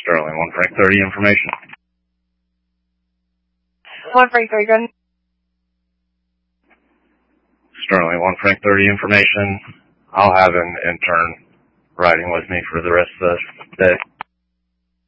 Sterling 1 Frank 30 information. 1 Frank 30, good. Sterling 1 Frank 30 information. I'll have an intern riding with me for the rest of the day.